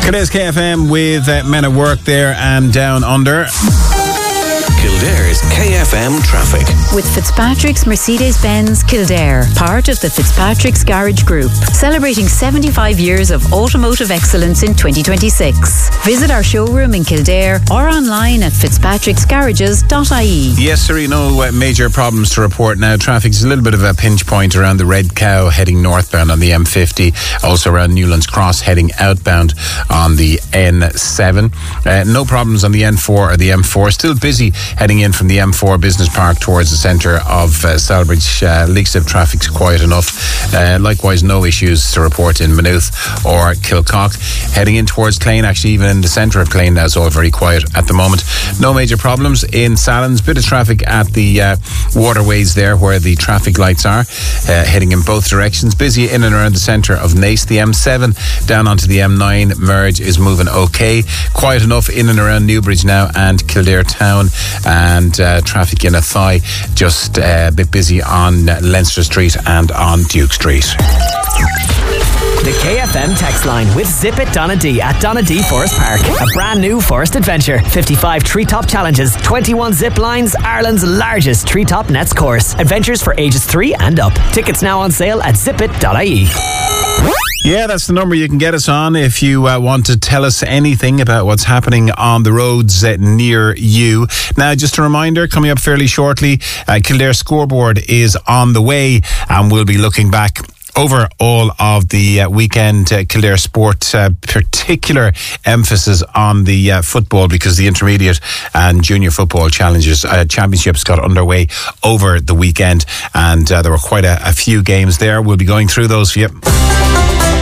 Kildare's KFM with Men at Work there and Down Under. Kildare's KFM traffic. With Fitzpatrick's Mercedes-Benz Kildare, part of the Fitzpatrick's Garage Group, celebrating 75 years of automotive excellence in 2026. Visit our showroom in Kildare or online at fitzpatricksgarages.ie. Yes, sir, no major problems to report now. Traffic's a little bit of a pinch point around the Red Cow heading northbound on the M50, also around Newlands Cross heading outbound on the N7. No problems on the N4 or the M4. Still busy heading in from the M4 Business Park towards the centre of Stourbridge. Leixlip traffic's quiet enough. Likewise, no issues to report in Maynooth or Kilcock. Heading in towards Clane, actually even in the centre of Clane now, it's all very quiet at the moment. No major problems in Sallins. Bit of traffic at the waterways there where the traffic lights are, heading in both directions. Busy in and around the centre of Naas. The M7 down onto the M9 merge is moving okay. Quiet enough in and around Newbridge now and Kildare Town. And traffic in Athy, just a bit busy on Leinster Street and on Duke Street. The KFM text line with Zip It Donadee at Donadee Forest Park. A brand new forest adventure. 55 treetop challenges, 21 zip lines, Ireland's largest treetop nets course. Adventures for ages 3 and up. Tickets now on sale at zipit.ie. Yeah, that's the number you can get us on if you want to tell us anything about what's happening on the roads near you. Now, just a reminder, coming up fairly shortly, Kildare Scoreboard is on the way, and we'll be looking back over all of the weekend Kildare sport, particular emphasis on the football, because the intermediate and junior football championships got underway over the weekend, and there were quite a few games there. We'll be going through those for you.